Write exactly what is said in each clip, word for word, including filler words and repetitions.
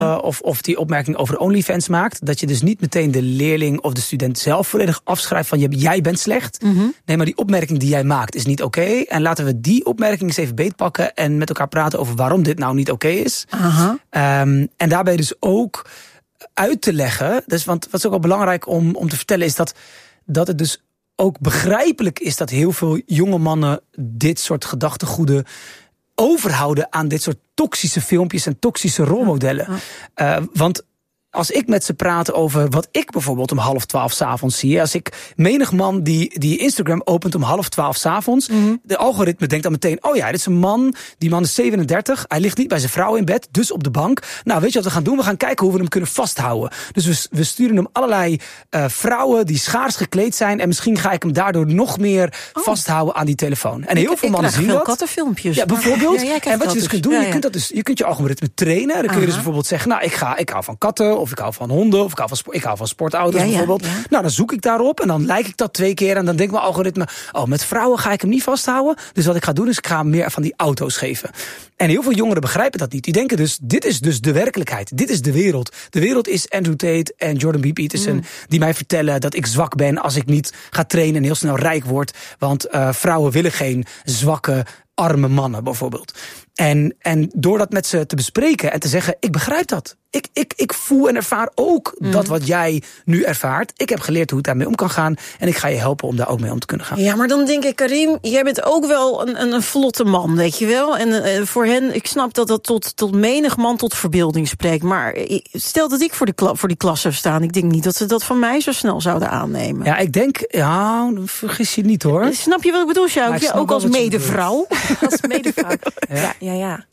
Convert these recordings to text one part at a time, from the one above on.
Uh, of, of die opmerking over OnlyFans maakt. Dat je dus niet meteen de leerling of de student zelf volledig afschrijft van jij bent slecht. Mm-hmm. Nee, maar die opmerking die jij maakt is niet oké. Okay. En laten we die opmerking eens even beetpakken en met elkaar praten over waarom dit nou niet oké okay is. Uh-huh. Um, en daarbij dus ook uit te leggen. Dus, want wat is ook wel belangrijk om, om te vertellen is dat, dat het dus ook begrijpelijk is dat heel veel jonge mannen dit soort gedachtegoeden overhouden aan dit soort toxische filmpjes en toxische rolmodellen. Uh, want als ik met ze praat over wat ik bijvoorbeeld om half twaalf 's avonds zie. Als ik menig man die, die Instagram opent om half twaalf 's avonds. Mm-hmm. De algoritme denkt dan meteen, oh ja, dit is een man. Die man is zevenendertig. Hij ligt niet bij zijn vrouw in bed, dus op de bank. Nou, weet je wat we gaan doen? We gaan kijken hoe we hem kunnen vasthouden. Dus we, we sturen hem allerlei uh, vrouwen die schaars gekleed zijn. En misschien ga ik hem daardoor nog meer oh. vasthouden aan die telefoon. En heel ik, veel mannen ik zien veel dat. kattenfilmpjes. Ja, bijvoorbeeld. Ja, en wat je dus kunt doen, ja, ja. je kunt dat dus, je kunt je algoritme trainen. Dan kun je dus bijvoorbeeld zeggen, nou, ik ga, ik hou van katten. Of ik hou van honden, of ik hou van, ik hou van sportauto's ja, bijvoorbeeld. Ja, ja. Nou, dan zoek ik daarop en dan like ik dat twee keer. En dan denkt mijn algoritme, oh, met vrouwen ga ik hem niet vasthouden. Dus wat ik ga doen is, ik ga hem meer van die auto's geven. En heel veel jongeren begrijpen dat niet. Die denken dus, dit is dus de werkelijkheid. Dit is de wereld. De wereld is Andrew Tate en Jordan B. Peterson. Mm. Die mij vertellen dat ik zwak ben als ik niet ga trainen en heel snel rijk word. Want uh, vrouwen willen geen zwakke, arme mannen bijvoorbeeld. En, en door dat met ze te bespreken en te zeggen, ik begrijp dat. Ik, ik, ik voel en ervaar ook mm. dat wat jij nu ervaart. Ik heb geleerd hoe ik daarmee om kan gaan. En ik ga je helpen om daar ook mee om te kunnen gaan. Ja, maar dan denk ik, Karim, jij bent ook wel een, een, een vlotte man, weet je wel. En uh, voor hen, ik snap dat dat tot, tot menig man tot verbeelding spreekt. Maar stel dat ik voor, de kla- voor die klas zou staan. Ik denk niet dat ze dat van mij zo snel zouden aannemen. Ja, ik denk, ja, vergis je niet hoor. Snap je wat ik bedoel, Sjoukje? Ja, ook als medevrouw. Als medevrouw. Ja, ja, ja.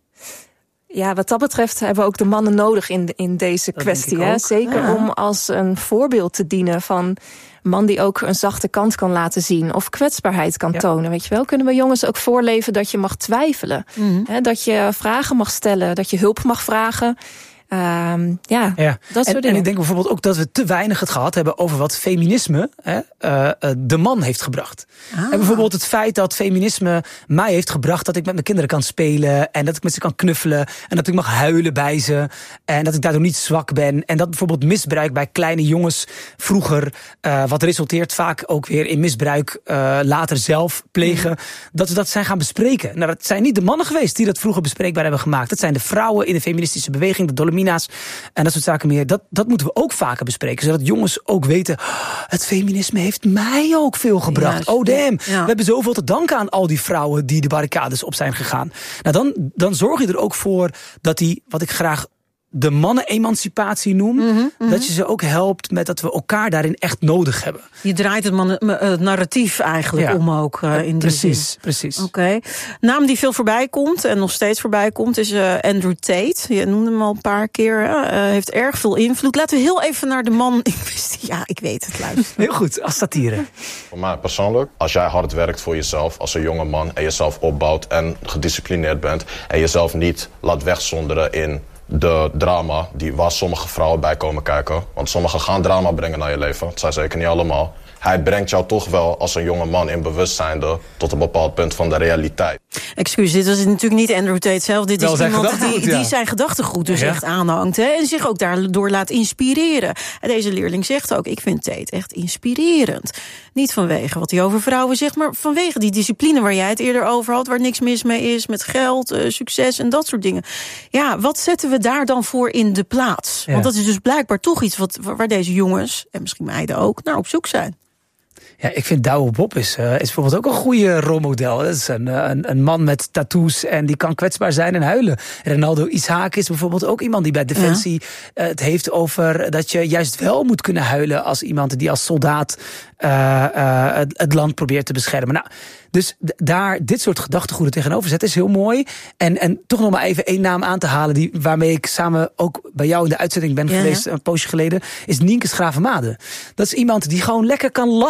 Ja, wat dat betreft hebben we ook de mannen nodig in, in deze dat kwestie. Hè? Zeker ja. om als een voorbeeld te dienen van een man die ook een zachte kant kan laten zien. Of kwetsbaarheid kan ja. tonen. Weet je wel, kunnen we jongens ook voorleven dat je mag twijfelen. Mm-hmm. Hè? Dat je vragen mag stellen, dat je hulp mag vragen. Um, ja, ja, dat soort en, dingen. En ik denk bijvoorbeeld ook dat we te weinig het gehad hebben over wat feminisme hè, uh, de man heeft gebracht. Ah. En bijvoorbeeld het feit dat feminisme mij heeft gebracht dat ik met mijn kinderen kan spelen en dat ik met ze kan knuffelen en dat ik mag huilen bij ze en dat ik daardoor niet zwak ben. En dat bijvoorbeeld misbruik bij kleine jongens vroeger, uh, wat resulteert vaak ook weer in misbruik uh, later zelf plegen, mm. dat we dat zijn gaan bespreken. Nou, dat zijn niet de mannen geweest die dat vroeger bespreekbaar hebben gemaakt. Dat zijn de vrouwen in de feministische beweging, de Dolomina's en dat soort zaken meer. Dat, dat moeten we ook vaker bespreken. Zodat jongens ook weten, oh, het feminisme heeft mij ook veel gebracht. Juist. Oh damn, ja. we hebben zoveel te danken aan al die vrouwen die de barricades op zijn gegaan. Nou, dan, dan zorg je er ook voor dat die, wat ik graag de mannen-emancipatie noem, mm-hmm, mm-hmm. dat je ze ook helpt met dat we elkaar daarin echt nodig hebben. Je draait het, man, het narratief eigenlijk ja. om ook uh, in precies, die zin. Precies, Oké. Okay. Naam die veel voorbij komt en nog steeds voorbij komt is uh, Andrew Tate. Je noemde hem al een paar keer. Uh, heeft erg veel invloed. Laten we heel even naar de man. Ja, ik weet het, luister. Heel goed, als satire. Voor mij persoonlijk, als jij hard werkt voor jezelf als een jonge man en jezelf opbouwt en gedisciplineerd bent en jezelf niet laat wegzonderen in de drama die waar sommige vrouwen bij komen kijken. Want sommigen gaan drama brengen naar je leven. Dat zijn zeker niet allemaal. Hij brengt jou toch wel als een jonge man in bewustzijnde tot een bepaald punt van de realiteit. Excuus, dit was natuurlijk niet Andrew Tate zelf. Dit wel is iemand die, ja. die zijn gedachtegoed dus ja. echt aanhangt. Hè, en zich ook daardoor laat inspireren. En deze leerling zegt ook, ik vind Tate echt inspirerend. Niet vanwege wat hij over vrouwen zegt, maar vanwege die discipline waar jij het eerder over had, waar niks mis mee is, met geld, uh, succes en dat soort dingen. Ja, wat zetten we daar dan voor in de plaats? Ja. Want dat is dus blijkbaar toch iets wat, waar deze jongens, en misschien meiden ook, naar op zoek zijn. Ja, ik vind Douwe Bob is, uh, is bijvoorbeeld ook een goede rolmodel. Dat is een, een, een man met tattoos en die kan kwetsbaar zijn en huilen. Ronaldo Ishaak is bijvoorbeeld ook iemand die bij Defensie ja. uh, het heeft over dat je juist wel moet kunnen huilen als iemand die als soldaat uh, uh, het, het land probeert te beschermen. Nou, dus d- daar dit soort gedachtegoeden tegenover zetten is heel mooi. En, en toch nog maar even één naam aan te halen die, waarmee ik samen ook bij jou in de uitzending ben ja, geweest ja. een poosje geleden, is Nienke Schravemade. Dat is iemand die gewoon lekker kan lachen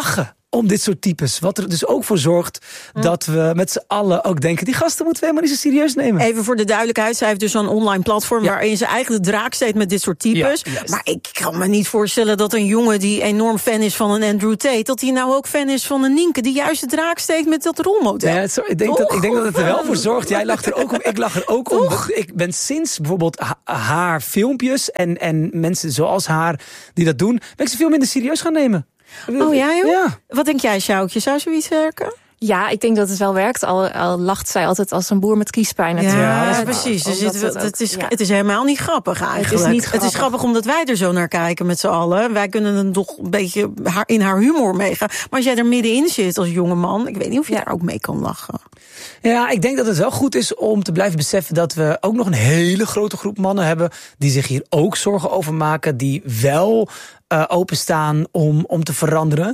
om dit soort types. Wat er dus ook voor zorgt hm. dat we met z'n allen ook denken, die gasten moeten we helemaal niet zo serieus nemen. Even voor de duidelijkheid, zij heeft dus zo'n online platform ja. waarin ze eigenlijk de draak steekt met dit soort types. Ja, maar ik kan me niet voorstellen dat een jongen die enorm fan is van een Andrew Tate, dat hij nou ook fan is van een Nienke die juist de draak steekt met dat rolmodel. Ja, ik, denk dat, ik denk dat het er wel voor zorgt. Jij lacht er ook om, ik lach er ook om. Ik ben sinds bijvoorbeeld ha- haar filmpjes en, en mensen zoals haar die dat doen, ben ik ze veel minder serieus gaan nemen. Oh ja, joh? Ja. Wat denk jij, Sjoukje? Zou zoiets werken? Ja, ik denk dat het wel werkt. Al, al lacht zij altijd als een boer met kiespijn. Ja, ja, ja precies. Dus het, het, het, is, ja. het is helemaal niet grappig eigenlijk. Het is, niet grappig. Het is grappig omdat wij er zo naar kijken met z'n allen. Wij kunnen er toch een beetje in haar humor meegaan. Maar als jij er middenin zit als jonge man, ik weet niet of je ja. daar ook mee kan lachen. Ja, ik denk dat het wel goed is om te blijven beseffen dat we ook nog een hele grote groep mannen hebben die zich hier ook zorgen over maken, die wel uh, openstaan om, om te veranderen.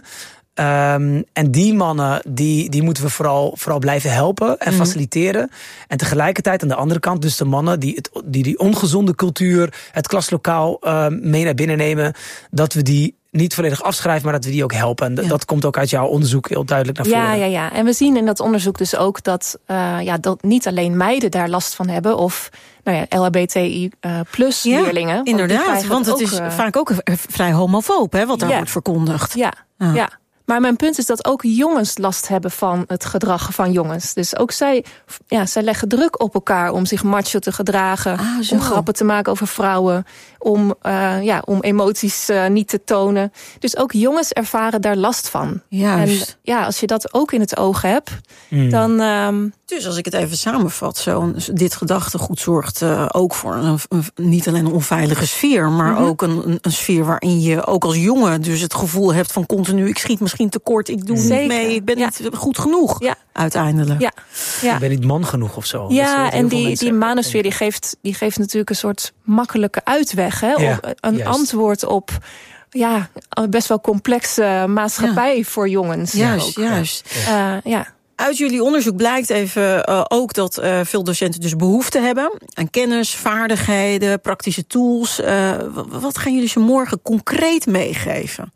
Um, en die mannen, die, die moeten we vooral, vooral blijven helpen en mm. faciliteren. En tegelijkertijd aan de andere kant dus de mannen die het, die, die ongezonde cultuur, het klaslokaal uh, mee naar binnen nemen, dat we die niet volledig afschrijven, maar dat we die ook helpen. En d- ja. dat komt ook uit jouw onderzoek heel duidelijk naar voren. Ja, ja, ja. En we zien in dat onderzoek dus ook dat, uh, ja, dat niet alleen meiden daar last van hebben, of nou ja, L H B T I uh, plus ja, leerlingen. Inderdaad, want het ook, is uh, vaak ook vrij homofoob, hè, wat daar ja. wordt verkondigd. Ja, ah. ja. Maar mijn punt is dat ook jongens last hebben van het gedrag van jongens. Dus ook zij, ja, zij leggen druk op elkaar om zich macho te gedragen. Ah, om grappen te maken over vrouwen. Om, uh, ja, om emoties uh, niet te tonen. Dus ook jongens ervaren daar last van. Juist. En ja, als je dat ook in het oog hebt, mm. dan... Um, dus als ik het even samenvat, zo, dit gedachtegoed zorgt uh, ook voor een, een, niet alleen een onveilige sfeer, maar mm-hmm. ook een, een, een sfeer waarin je ook als jongen dus het gevoel hebt van continu, ik schiet misschien tekort, ik doe Zeker. niet mee, ik ben ja. niet goed genoeg, ja. uiteindelijk. Ja. Ja. Ik ben niet man genoeg of zo. Ja, en die, die manosfeer die geeft, die geeft natuurlijk een soort makkelijke uitweg, hè? Ja. Op, een juist. antwoord op ja, best wel complexe maatschappij ja. voor jongens. Juist, ook. juist. Uh, ja. Uit jullie onderzoek blijkt even uh, ook dat uh, veel docenten dus behoefte hebben aan kennis, vaardigheden, praktische tools. Uh, wat gaan jullie ze morgen concreet meegeven?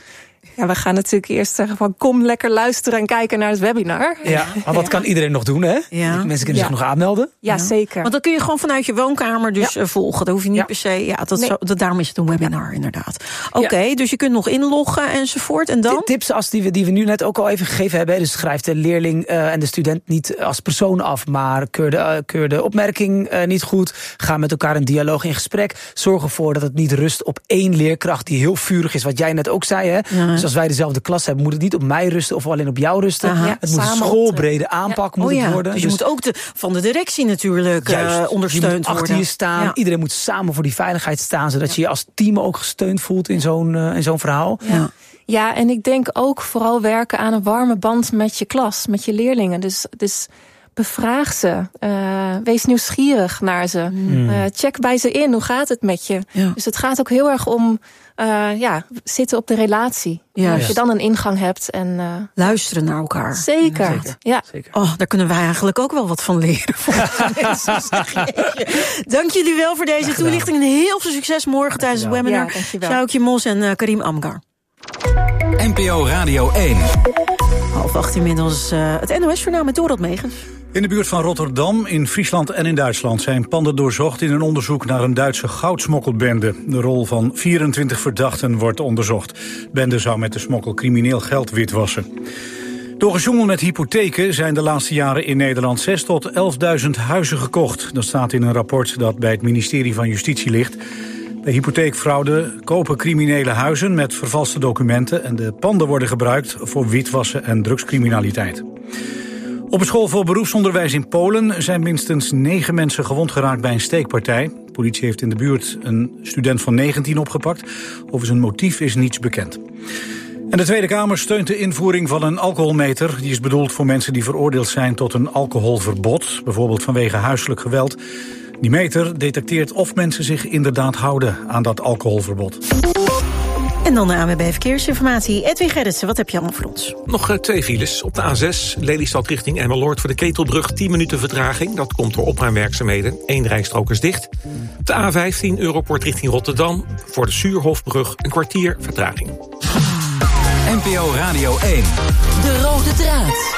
Ja, we gaan natuurlijk eerst zeggen van kom lekker luisteren en kijken naar het webinar. Ja, want dat ja. kan iedereen nog doen, hè? Ja. Mensen kunnen ja. zich nog aanmelden. Ja, ja, zeker. Want dat kun je gewoon vanuit je woonkamer dus ja. volgen. Dat hoef je niet ja. per se. Ja, dat nee. zo, dat, daarom is het een webinar, ja. inderdaad. Oké, okay, ja. dus je kunt nog inloggen enzovoort. En dan? Tips als die we, die we nu net ook al even gegeven hebben. Dus schrijf de leerling uh, en de student niet als persoon af, maar keur de, uh, keur de opmerking uh, niet goed. Ga met elkaar een dialoog in gesprek. Zorg ervoor dat het niet rust op één leerkracht die heel vurig is, wat jij net ook zei, hè? Ja. Dus als wij dezelfde klas hebben, moet het niet op mij rusten of alleen op jou rusten. Aha, het moet een schoolbrede aanpak ja. moet oh, ja. worden. Dus je dus moet ook de, van de directie natuurlijk uh, ondersteund je moet achter worden. je staan. Ja. Iedereen moet samen voor die veiligheid staan, zodat ja. je je als team ook gesteund voelt in zo'n, uh, in zo'n verhaal. Ja. ja, en ik denk ook vooral werken aan een warme band met je klas, met je leerlingen. Dus, dus bevraag ze. Uh, wees nieuwsgierig naar ze. Mm. Uh, check bij ze in. Hoe gaat het met je? Ja. Dus het gaat ook heel erg om Uh, ja, zitten op de relatie. Juist. Als je dan een ingang hebt en uh, luisteren naar elkaar. Zeker. Ja, zeker. Ja. Zeker. Oh, daar kunnen wij eigenlijk ook wel wat van leren. Dank jullie wel voor deze toelichting. En heel veel succes morgen tijdens het webinar. Ja, Sjoukje Mos en uh, Karim Amgar. N P O Radio één. Half acht inmiddels uh, het N O S-journaal met Dorot Megens. In de buurt van Rotterdam, in Friesland en in Duitsland zijn panden doorzocht in een onderzoek naar een Duitse goudsmokkelbende. De rol van vierentwintig verdachten wordt onderzocht. De bende zou met de smokkel crimineel geld witwassen. Door gesjoemel met hypotheken zijn de laatste jaren in Nederland zes tot elfduizend huizen gekocht. Dat staat in een rapport dat bij het ministerie van Justitie ligt. Bij hypotheekfraude kopen criminele huizen met vervalste documenten en de panden worden gebruikt voor witwassen en drugscriminaliteit. Op een school voor beroepsonderwijs in Polen zijn minstens negen mensen gewond geraakt bij een steekpartij. De politie heeft in de buurt een student van negentien opgepakt. Over zijn motief is niets bekend. En de Tweede Kamer steunt de invoering van een alcoholmeter. Die is bedoeld voor mensen die veroordeeld zijn tot een alcoholverbod. Bijvoorbeeld vanwege huiselijk geweld. Die meter detecteert of mensen zich inderdaad houden aan dat alcoholverbod. En dan de A N W B Verkeersinformatie. Edwin Gerritsen, wat heb je allemaal voor ons? Nog uh, twee files. Op de A zes, Lelystad richting Emmeloord voor de Ketelbrug. tien minuten vertraging. Dat komt door opruimwerkzaamheden. Eén rijstrook is dicht. Op de A vijftien, Europort richting Rotterdam. Voor de Suurhofbrug een kwartier vertraging. N P O Radio één. De rode draad.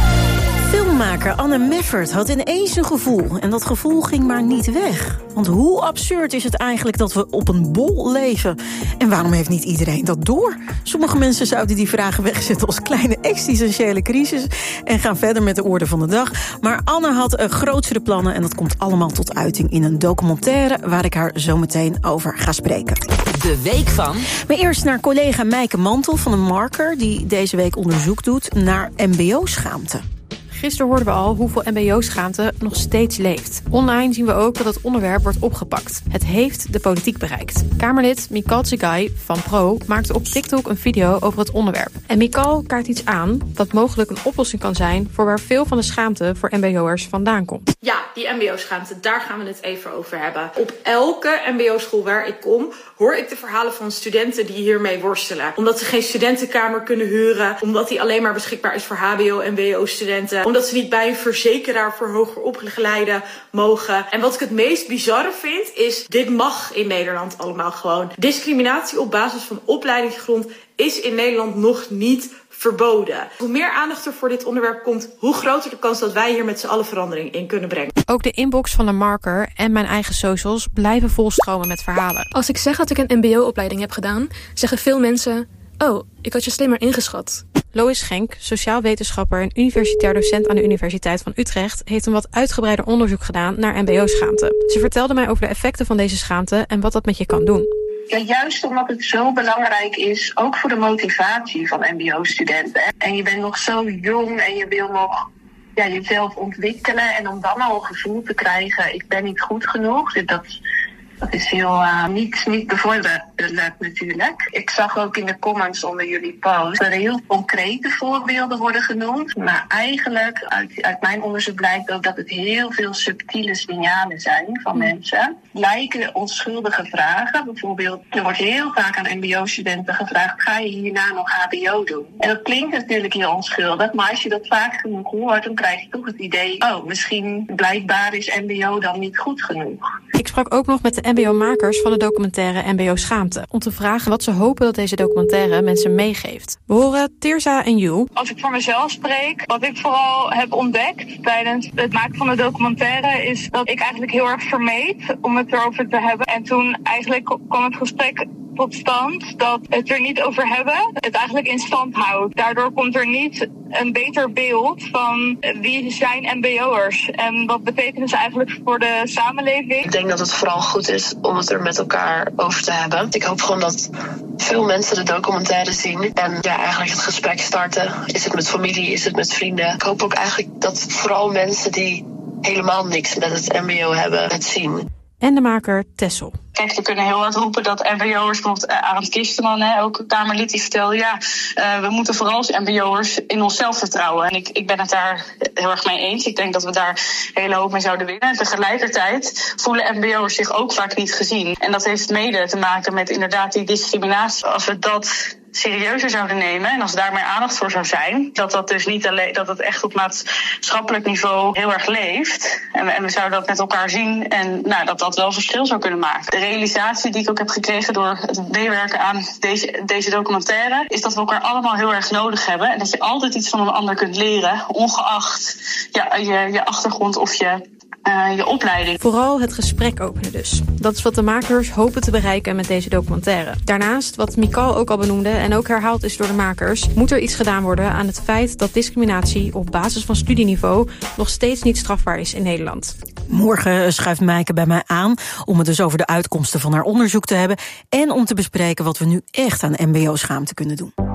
Filmmaker Anne Meffert had ineens een gevoel. En dat gevoel ging maar niet weg. Want hoe absurd is het eigenlijk dat we op een bol leven? En waarom heeft niet iedereen dat door? Sommige mensen zouden die vragen wegzetten als kleine existentiële crisis en gaan verder met de orde van de dag. Maar Anne had uh, grootste plannen en dat komt allemaal tot uiting in een documentaire waar ik haar zo meteen over ga spreken. De week van... Maar eerst naar collega Mijke Mantel van de Marker, die deze week onderzoek doet naar M B O-schaamte. Gisteren hoorden we al hoeveel M B O-schaamte nog steeds leeft. Online zien we ook dat het onderwerp wordt opgepakt. Het heeft de politiek bereikt. Kamerlid Mikal Tsigay van Pro maakte op TikTok een video over het onderwerp. En Mikal kaart iets aan dat mogelijk een oplossing kan zijn voor waar veel van de schaamte voor M B O'ers vandaan komt. Ja, die M B O-schaamte, daar gaan we het even over hebben. Op elke M B O-school waar ik kom, hoor ik de verhalen van studenten die hiermee worstelen. Omdat ze geen studentenkamer kunnen huren, omdat die alleen maar beschikbaar is voor H B O- en W O-studenten, omdat ze niet bij een verzekeraar voor hoger opgeleiden mogen. En wat ik het meest bizarre vind, is dit mag in Nederland allemaal gewoon. Discriminatie op basis van opleidingsgrond is in Nederland nog niet verboden. Hoe meer aandacht er voor dit onderwerp komt, hoe groter de kans dat wij hier met z'n allen verandering in kunnen brengen. Ook de inbox van de Marker en mijn eigen socials blijven volstromen met verhalen. Als ik zeg dat ik een M B O-opleiding heb gedaan, zeggen veel mensen: oh, ik had je slimmer ingeschat. Lois Schenk, sociaal wetenschapper en universitair docent aan de Universiteit van Utrecht, heeft een wat uitgebreider onderzoek gedaan naar M B O-schaamte. Ze vertelde mij over de effecten van deze schaamte en wat dat met je kan doen. Ja, juist omdat het zo belangrijk is, ook voor de motivatie van M B O-studenten. En je bent nog zo jong en je wil nog ja, jezelf ontwikkelen. En om dan al een gevoel te krijgen, ik ben niet goed genoeg. Dat, dat is heel uh, niet, niet bevorderlijk natuurlijk. Ik zag ook in de comments onder jullie post dat er heel concrete voorbeelden worden genoemd. Maar eigenlijk, uit, uit mijn onderzoek blijkt ook dat het heel veel subtiele signalen zijn van mensen. Lijken onschuldige vragen. Bijvoorbeeld, er wordt heel vaak aan M B O-studenten gevraagd: ga je hierna nog H B O doen? En dat klinkt natuurlijk heel onschuldig, maar als je dat vaak genoeg hoort, dan krijg je toch het idee: oh, misschien blijkbaar is M B O dan niet goed genoeg. Ik sprak ook nog met de M B O-makers van de documentaire M B O-schaamte om te vragen wat ze hopen dat deze documentaire mensen meegeeft. We horen Tirza en Yu. Als ik voor mezelf spreek, wat ik vooral heb ontdekt tijdens het maken van de documentaire is dat ik eigenlijk heel erg vermeed om het erover te hebben. En toen eigenlijk kwam het gesprek tot stand dat het er niet over hebben het eigenlijk in stand houdt. Daardoor komt er niet een beter beeld van wie zijn M B O'ers en wat betekenen ze eigenlijk voor de samenleving. Ik denk dat het vooral goed is om het er met elkaar over te hebben. Ik hoop gewoon dat veel mensen de documentaire zien en ja, eigenlijk het gesprek starten. Is het met familie, is het met vrienden? Ik hoop ook eigenlijk dat vooral mensen die helemaal niks met het M B O hebben, het zien. En de maker Tessel. Kijk, we kunnen heel hard roepen dat M B O'ers, bijvoorbeeld Arend Kisteman, hè, ook Kamerlid, die vertelde, ja, uh, we moeten vooral als M B O'ers in onszelf vertrouwen. En ik, ik ben het daar heel erg mee eens. Ik denk dat we daar een hele hoop mee zouden winnen. En tegelijkertijd voelen M B O'ers zich ook vaak niet gezien. En dat heeft mede te maken met inderdaad die discriminatie. Als we dat serieuzer zouden nemen en als daar meer aandacht voor zou zijn, dat dat dus niet alleen, dat het echt op maatschappelijk niveau heel erg leeft en we, en we zouden dat met elkaar zien en nou, dat dat wel verschil zou kunnen maken. De realisatie die ik ook heb gekregen door het meewerken aan deze, deze documentaire is dat we elkaar allemaal heel erg nodig hebben en dat je altijd iets van een ander kunt leren, ongeacht ja, je, je achtergrond of je Uh, je opleiding. Vooral het gesprek openen dus. Dat is wat de makers hopen te bereiken met deze documentaire. Daarnaast, wat Mikal ook al benoemde en ook herhaald is door de makers, moet er iets gedaan worden aan het feit dat discriminatie op basis van studieniveau nog steeds niet strafbaar is in Nederland. Morgen schuift Mijke bij mij aan om het dus over de uitkomsten van haar onderzoek te hebben en om te bespreken wat we nu echt aan M B O-schaamte kunnen doen.